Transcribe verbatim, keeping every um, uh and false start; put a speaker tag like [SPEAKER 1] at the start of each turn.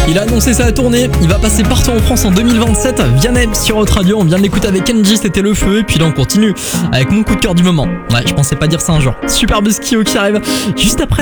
[SPEAKER 1] Il a annoncé sa tournée, il va passer partout en France en deux mille vingt-sept. Vianney sur Hot Radio, on vient de l'écouter avec Kenji, c'était le feu. Et puis là on continue avec mon coup de cœur du moment. Ouais, je pensais pas dire ça un jour. Super Buskio qui arrive juste après.